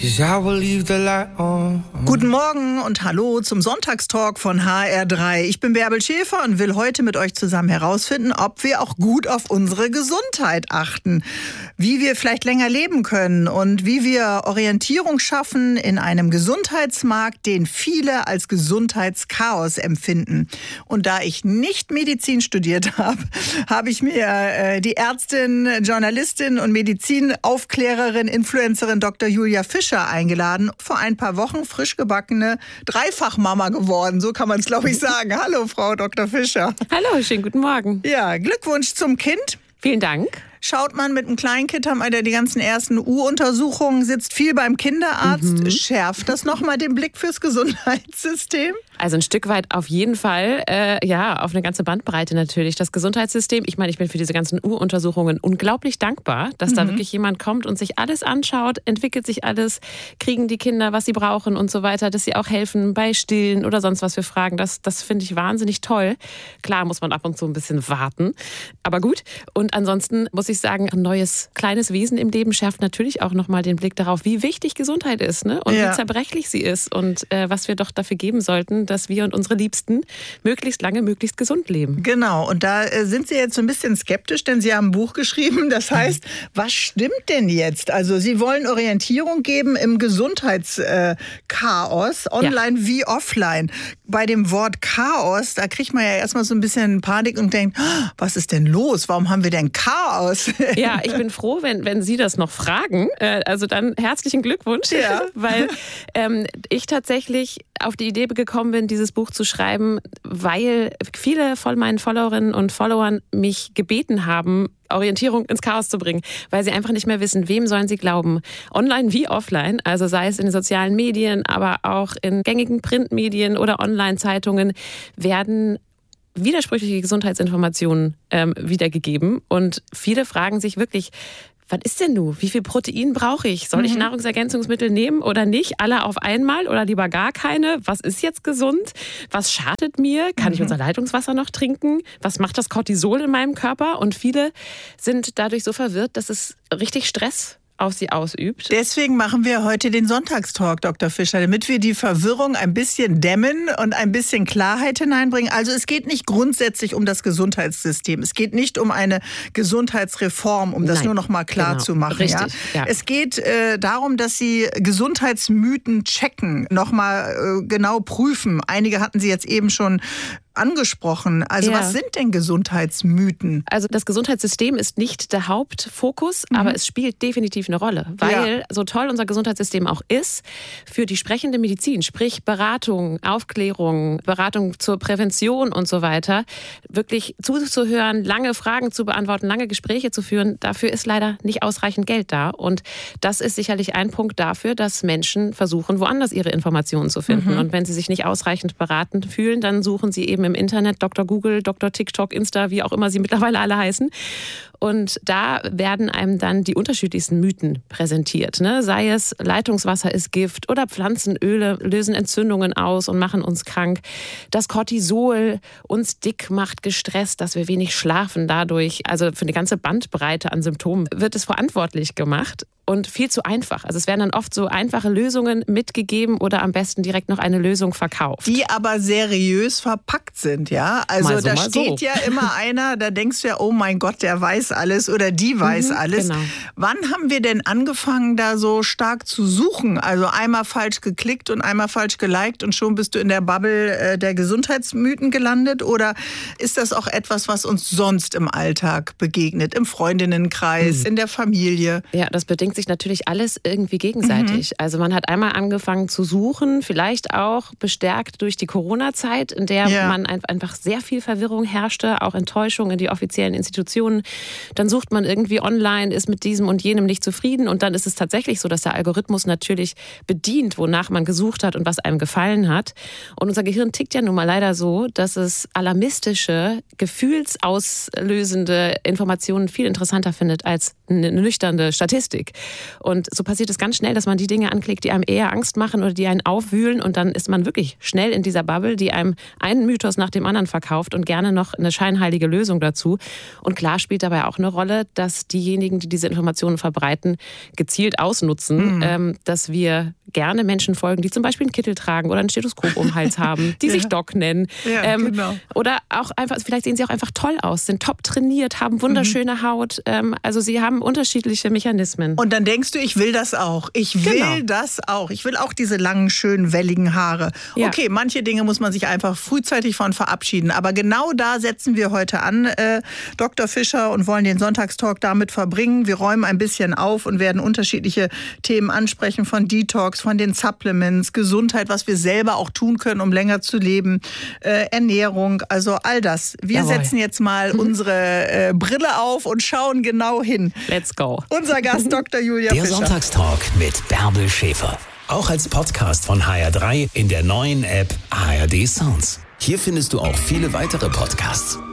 'cause I will leave the light on. Guten Morgen und hallo zum Sonntagstalk von HR3. Ich bin Bärbel Schäfer und will heute mit euch zusammen herausfinden, ob wir auch gut auf unsere Gesundheit achten, wie wir vielleicht länger leben können und wie wir Orientierung schaffen in einem Gesundheitsmarkt, den viele als Gesundheitschaos empfinden. Und da ich nicht Medizin studiert habe, habe ich mir die Ärztin, Journalistin und Medizinaufklärerin, Influencerin Dr. Julia Fischer eingeladen. Vor ein paar Wochen frisch gebackene Dreifachmama geworden, so kann man es, glaube ich, sagen. Hallo, Frau Dr. Fischer. Hallo, schönen guten Morgen. Ja, Glückwunsch zum Kind. Vielen Dank. Schaut man mit einem Kleinkind, haben wir die ganzen ersten U-Untersuchungen, sitzt viel beim Kinderarzt. Schärft das nochmal den Blick fürs Gesundheitssystem? Also ein Stück weit auf jeden Fall, auf eine ganze Bandbreite natürlich. Das Gesundheitssystem, ich meine, ich bin für diese ganzen U-Untersuchungen unglaublich dankbar, dass da wirklich jemand kommt und sich alles anschaut, entwickelt sich alles, kriegen die Kinder, was sie brauchen und so weiter, dass sie auch helfen bei Stillen oder sonst was für Fragen. Das finde ich wahnsinnig toll. Klar muss man ab und zu ein bisschen warten, aber gut. Und ansonsten muss ich sagen, ein neues kleines Wesen im Leben schärft natürlich auch nochmal den Blick darauf, wie wichtig Gesundheit ist, ne? Und wie zerbrechlich sie ist und was wir doch dafür geben sollten, dass wir und unsere Liebsten möglichst lange, möglichst gesund leben. Genau, und da sind Sie jetzt so ein bisschen skeptisch, denn Sie haben ein Buch geschrieben, das heißt, was stimmt denn jetzt? Also Sie wollen Orientierung geben im Gesundheitschaos, online wie offline. Bei dem Wort Chaos, da kriegt man ja erstmal so ein bisschen Panik und denkt, was ist denn los? Warum haben wir denn Chaos? Ja, ich bin froh, wenn Sie das noch fragen. Also dann herzlichen Glückwunsch, weil ich tatsächlich auf die Idee gekommen bin, dieses Buch zu schreiben, weil viele von meinen Followerinnen und Followern mich gebeten haben, Orientierung ins Chaos zu bringen, weil sie einfach nicht mehr wissen, wem sollen sie glauben. Online wie offline, also sei es in den sozialen Medien, aber auch in gängigen Printmedien oder Online-Zeitungen, werden widersprüchliche Gesundheitsinformationen wiedergegeben. Und viele fragen sich wirklich, was ist denn nun? Wie viel Protein brauche ich? Soll ich Nahrungsergänzungsmittel nehmen oder nicht? Alle auf einmal oder lieber gar keine? Was ist jetzt gesund? Was schadet mir? Kann ich unser Leitungswasser noch trinken? Was macht das Cortisol in meinem Körper? Und viele sind dadurch so verwirrt, dass es richtig Stress auf sie ausübt. Deswegen machen wir heute den Sonntagstalk, Dr. Fischer, damit wir die Verwirrung ein bisschen dämmen und ein bisschen Klarheit hineinbringen. Also es geht nicht grundsätzlich um das Gesundheitssystem. Es geht nicht um eine Gesundheitsreform, um das nur noch mal klar zu machen. Richtig, ja. Es geht darum, dass Sie Gesundheitsmythen checken, noch mal genau prüfen. Einige hatten Sie jetzt eben schon angesprochen. Also was sind denn Gesundheitsmythen? Also das Gesundheitssystem ist nicht der Hauptfokus, aber es spielt definitiv eine Rolle, weil so toll unser Gesundheitssystem auch ist, für die sprechende Medizin, sprich Beratung, Aufklärung, Beratung zur Prävention und so weiter, wirklich zuzuhören, lange Fragen zu beantworten, lange Gespräche zu führen, dafür ist leider nicht ausreichend Geld da. Und das ist sicherlich ein Punkt dafür, dass Menschen versuchen, woanders ihre Informationen zu finden. Und wenn sie sich nicht ausreichend beraten fühlen, dann suchen sie eben im Internet Dr. Google, Dr. TikTok, Insta, wie auch immer sie mittlerweile alle heißen. Und da werden einem dann die unterschiedlichsten Mythen präsentiert, ne? Sei es Leitungswasser ist Gift oder Pflanzenöle lösen Entzündungen aus und machen uns krank. Das Cortisol uns dick macht, gestresst, dass wir wenig schlafen dadurch. Also für eine ganze Bandbreite an Symptomen wird es verantwortlich gemacht. Und viel zu einfach. Also es werden dann oft so einfache Lösungen mitgegeben oder am besten direkt noch eine Lösung verkauft. Die aber seriös verpackt sind, ja? Also da steht ja immer einer, da denkst du ja, oh mein Gott, der weiß alles oder die weiß alles. Genau. Wann haben wir denn angefangen, da so stark zu suchen? Also einmal falsch geklickt und einmal falsch geliked und schon bist du in der Bubble der Gesundheitsmythen gelandet? Oder ist das auch etwas, was uns sonst im Alltag begegnet? Im Freundinnenkreis, in der Familie? Ja, das bedingt sich natürlich alles irgendwie gegenseitig. Also man hat einmal angefangen zu suchen, vielleicht auch bestärkt durch die Corona-Zeit, in der man einfach sehr viel Verwirrung herrschte, auch Enttäuschung in die offiziellen Institutionen. Dann sucht man irgendwie online, ist mit diesem und jenem nicht zufrieden und dann ist es tatsächlich so, dass der Algorithmus natürlich bedient, wonach man gesucht hat und was einem gefallen hat. Und unser Gehirn tickt ja nun mal leider so, dass es alarmistische, gefühlsauslösende Informationen viel interessanter findet als eine nüchterne Statistik. Und so passiert es ganz schnell, dass man die Dinge anklickt, die einem eher Angst machen oder die einen aufwühlen und dann ist man wirklich schnell in dieser Bubble, die einem einen Mythos nach dem anderen verkauft und gerne noch eine scheinheilige Lösung dazu. Und klar spielt dabei auch auch eine Rolle, dass diejenigen, die diese Informationen verbreiten, gezielt ausnutzen, dass wir gerne Menschen folgen, die zum Beispiel einen Kittel tragen oder ein Stethoskop um den Hals haben, die sich Doc nennen. Ja, genau. Oder auch einfach, vielleicht sehen sie auch einfach toll aus, sind top trainiert, haben wunderschöne Haut. Also sie haben unterschiedliche Mechanismen. Und dann denkst du, ich will das auch. Ich will das auch. Ich will auch diese langen, schönen, welligen Haare. Ja. Okay, manche Dinge muss man sich einfach frühzeitig von verabschieden. Aber genau da setzen wir heute an, Dr. Fischer, und wollen den Sonntagstalk damit verbringen. Wir räumen ein bisschen auf und werden unterschiedliche Themen ansprechen, von Detox, von den Supplements, Gesundheit, was wir selber auch tun können, um länger zu leben, Ernährung, also all das. Wir setzen jetzt mal unsere Brille auf und schauen genau hin. Let's go. Unser Gast Dr. Julia Der Fischer. Sonntagstalk mit Bärbel Schäfer. Auch als Podcast von HR3 in der neuen App ARD Sounds. Hier findest du auch viele weitere Podcasts.